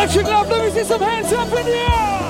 Electric Love, let me see some hands up in the air.